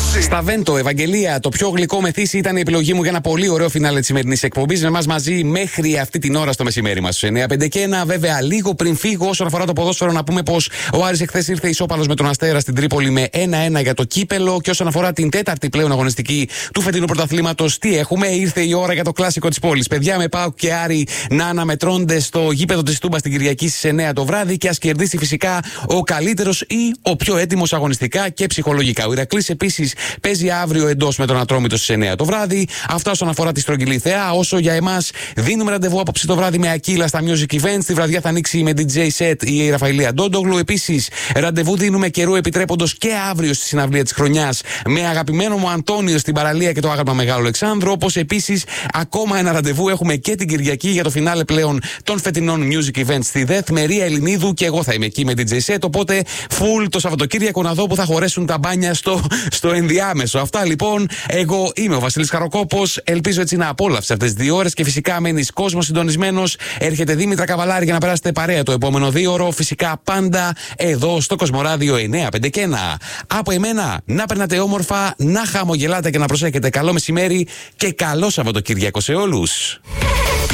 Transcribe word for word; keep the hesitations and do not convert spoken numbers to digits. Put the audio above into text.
Στα Βέντο, Ευαγγελία, το πιο γλυκό μεθύσι ήταν η επιλογή μου για ένα πολύ ωραίο φινάλε τη σημερινής εκπομπής. Με εμάς μαζί μέχρι αυτή την ώρα στο μεσημέρι μας. εννιά πέντε και ένα, βέβαια, λίγο πριν φύγω, όσον αφορά το ποδόσφαιρο, να πούμε πως ο Άρης εχθές ήρθε ισόπαλος με τον Αστέρα στην Τρίπολη με ένα ένα για το κύπελο. Και όσον αφορά την τέταρτη πλέον αγωνιστική του φετινού πρωταθλήματος, τι έχουμε, ήρθε η ώρα για το κλασικό της πόλης. Παιδιά, με ΠΑΟΚ και Άρη να αναμετρώνται στο γήπεδο της Τούμπας την Κυριακή στις εννιά το βράδυ και ας κερδίσει φυσικά ο καλύτερος ή ο πιο έτοιμος αγωνιστικά και ψυχολογικά. Ο Ηρακλής επίσης παίζει αύριο εντός με τον Ατρόμητο στις εννιά το βράδυ. Αυτά όσον αφορά τη στρογγυλή θεά. Όσο για εμάς, δίνουμε ραντεβού απόψε το βράδυ με Ακύλα στα Music Events. Τη βραδιά θα ανοίξει με ντι τζέι Set η Ραφαηλία Ντόντογλου. Επίσης, ραντεβού δίνουμε καιρού επιτρέποντος και αύριο στη συναυλία της χρονιάς με αγαπημένο μου Αντώνιο στην παραλία και το άγαλμα Μεγάλο Αλεξάνδρου. Όπως επίσης, ακόμα ένα ραντεβού έχουμε και την Κυριακή για το φινάλε πλέον των φετινών Music Events στη ΔΕΘ. Μερία Ελληνίδου και εγώ θα είμαι εκεί με ντι τζέι Set. Οπότε, full το Σαββατοκύριακο να δω που θα χωρέσουν τα μπάνια στο, στο ενδιάμεσο. Αυτά λοιπόν. Εγώ είμαι ο Βασίλης Χαροκόπος. Ελπίζω έτσι να απόλαυσε αυτές τις δύο ώρες και φυσικά μένεις κόσμος συντονισμένος. Έρχεται Δήμητρα Καβαλάρη για να περάσετε παρέα το επόμενο δύο ώρο. Φυσικά πάντα εδώ στο Κοσμοράδιο εννιά πέντε και ένα. Από εμένα να περνάτε όμορφα, να χαμογελάτε και να προσέχετε. Καλό μεσημέρι και καλό Σαββατοκύριακο σε όλους.